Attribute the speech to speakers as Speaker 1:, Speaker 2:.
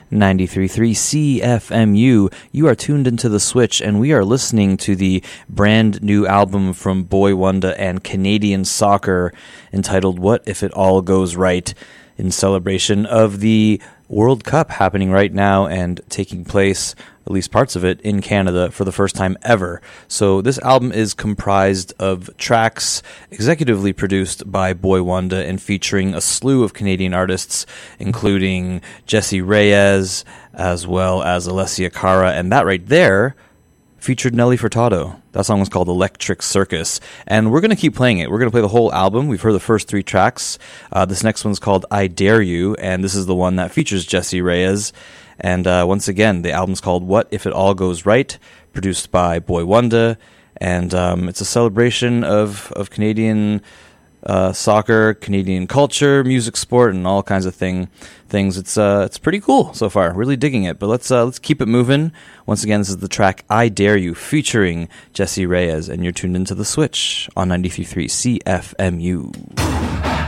Speaker 1: 93.3 CFMU. You are tuned into The Switch, and we are listening to the brand new album from Boy Wonder and Canadian Soccer entitled What If It All Goes Right, in celebration of the World Cup happening right now and taking place, at least parts of it, in Canada for the first time ever. So this album is comprised of tracks executively produced by Boy Wonder and featuring a slew of Canadian artists, including Jessie Reyez, as well as Alessia Cara, and that right there featured Nelly Furtado. That song was called Electric Circus, and we're going to keep playing it. We're going to play the whole album. We've heard the first three tracks. This next one's called I Dare You, and this is the one that features Jessie Reyez. And once again, the album's called What If It All Goes Right, produced by Boy Wonder, and it's a celebration of Canadian soccer, Canadian culture, music, sport, and all kinds of things. It's pretty cool so far. Really digging it. But let's keep it moving. Once again, this is the track I Dare You featuring Jessie Reyez, and you're tuned into The Switch on 93.3 CFMU.